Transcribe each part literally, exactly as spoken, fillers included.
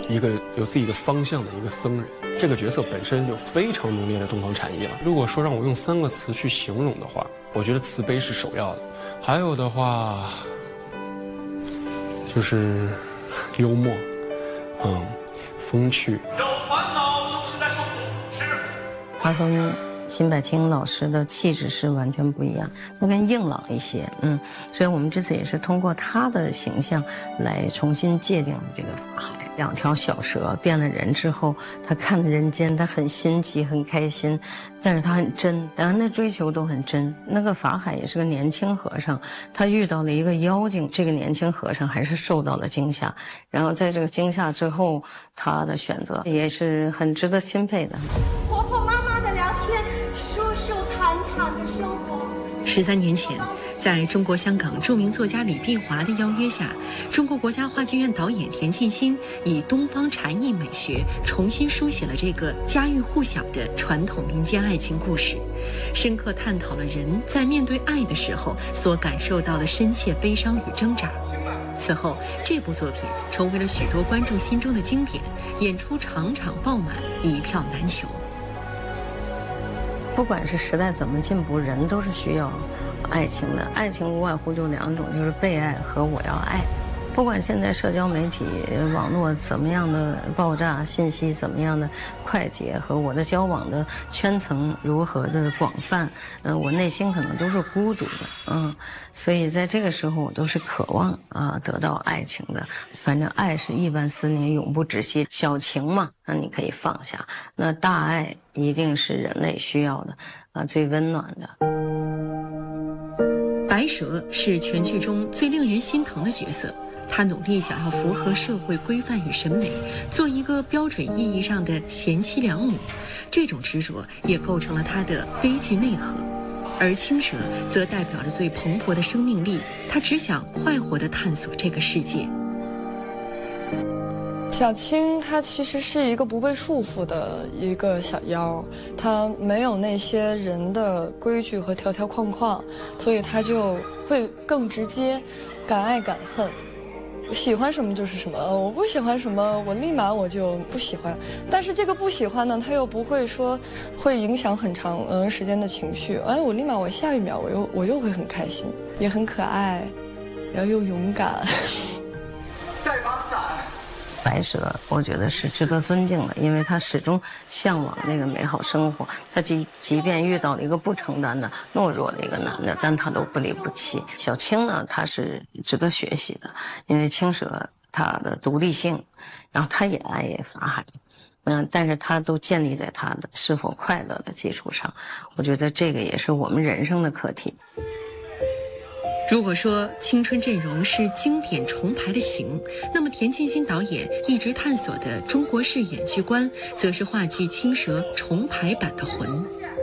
一个有自己的方向的一个僧人。这个角色本身就非常浓烈的东方禅意了。如果说让我用三个词去形容的话，我觉得慈悲是首要的，还有的话就是幽默，嗯，风趣。 有烦恼就是在受苦，师傅。 他跟辛柏青老师的气质是完全不一样，他更硬朗一些，嗯，所以我们这次也是通过他的形象来重新界定了这个法海。两条小蛇变了人之后，他看人间，他很新奇，很开心，但是他很真，两人的追求都很真。那个法海也是个年轻和尚，他遇到了一个妖精，这个年轻和尚还是受到了惊吓，然后在这个惊吓之后，他的选择也是很值得钦佩的。 婆婆妈妈的聊天，舒舒坦坦的生活。 十三年前，在中国香港著名作家李碧华的邀约下，中国国家话剧院导演田沁鑫以东方禅意美学重新书写了这个家喻户晓的传统民间爱情故事，深刻探讨了人在面对爱的时候所感受到的深切悲伤与挣扎。此后，这部作品成为了许多观众心中的经典，演出场场爆满，一票难求。 不管是时代怎么进步，人都是需要爱情的。爱情无外乎就两种，就是被爱和我要爱。不管现在社交媒体、网络怎么样的爆炸，信息怎么样的快捷，和我的交往的圈层如何的广泛，嗯，我内心可能都是孤独的，嗯，所以在这个时候我都是渴望啊得到爱情的。反正爱是亿万思念，永不止息。小情嘛，那你可以放下；那大爱一定是人类需要的，啊，最温暖的。 白蛇是全剧中最令人心疼的角色。他努力想要符合社会规范与审美，做一个标准意义上的贤妻良母，这种执着也构成了他的悲剧内核。而青蛇则代表着最蓬勃的生命力，他只想快活地探索这个世界。 小青她其实是一个不被束缚的一个小妖，她没有那些人的规矩和条条框框，所以她就会更直接，敢爱敢恨。喜欢什么就是什么，我不喜欢什么，我立马我就不喜欢。但是这个不喜欢呢，他又不会说会影响很长嗯时间的情绪。哎，我立马我下一秒我又我又会很开心，也很可爱，然后又勇敢。 带把伞。 白蛇，我觉得是值得尊敬的，因为他始终向往那个美好生活。他即即便遇到了一个不承担的、懦弱的一个男的，但他都不离不弃。小青呢，他是值得学习的，因为青蛇他的独立性，然后他也爱法海，嗯，但是他都建立在他的是否快乐的基础上。我觉得这个也是我们人生的课题。 如果说青春阵容是经典重排的型，那么田沁鑫导演一直探索的中国式演剧观，则是话剧《青蛇》重排版的魂。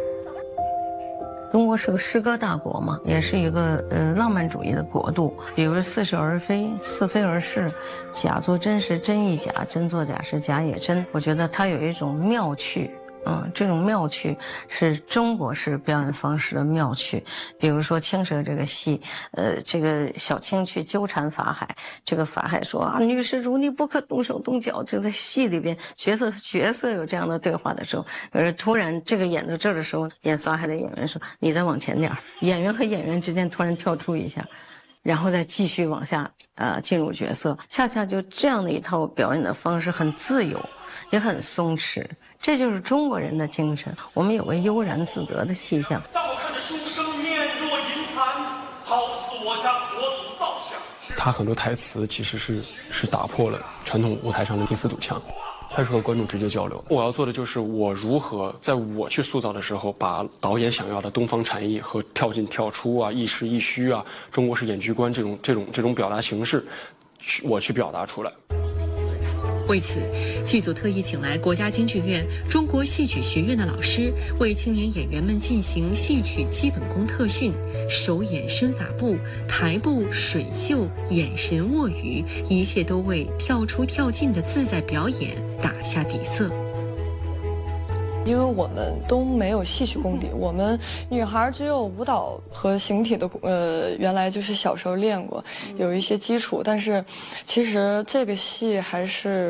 中国是个诗歌大国嘛，也是一个呃浪漫主义的国度。比如似是而非，似非而是，假作真时真亦假，真作假时假也真。我觉得它有一种妙趣。嗯，这种妙趣是中国式表演方式的妙趣。比如说青蛇这个戏，呃，这个小青去纠缠法海，这个法海说啊，女施主你不可动手动脚。就在戏里边，角色角色有这样的对话的时候，而突然这个演到这儿的时候，演法海的演员说你再往前点，演员和演员之间突然跳出一下。然后再继续往下呃进入角色，恰恰就这样的一套表演的方式很自由，也很松弛，这就是中国人的精神。我们有个悠然自得的气象。 当我看着书生面若银盘，好似我家佛祖造像。 他很多台词其实是是打破了传统舞台上的第四堵墙。他是和观众直接交流。我要做的就是我如何在我去塑造的时候，把导演想要的东方禅意和跳进跳出啊、亦实亦虚啊、中国式演剧观这种这种这种表达形式，我去表达出来。 为此，剧组特意请来国家京剧院中国戏曲学院的老师，为青年演员们进行戏曲基本功特训，手眼身法步、台步、水袖、眼神、握语，一切都为跳出跳进的自在表演打下底色。 因为我们都没有戏曲功底，我们女孩只有舞蹈和形体的，呃，原来就是小时候练过，有一些基础，但是其实这个戏还是